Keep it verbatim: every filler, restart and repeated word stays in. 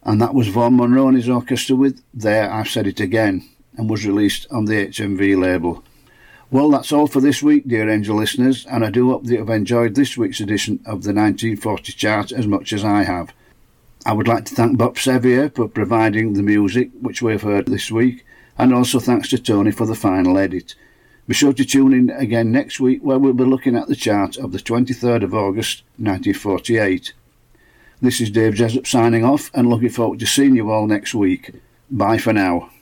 And that was Vaughan Monroney's orchestra with There I've Said It Again, and was released on the H M V label. Well, that's all for this week, dear Angel listeners, and I do hope that you've enjoyed this week's edition of the nineteen forty chart as much as I have. I would like to thank Bob Sevier for providing the music, which we've heard this week, and also thanks to Tony for the final edit. Be sure to tune in again next week, where we'll be looking at the chart of the twenty-third of August nineteen forty-eight. This is Dave Jessup signing off, and looking forward to seeing you all next week. Bye for now.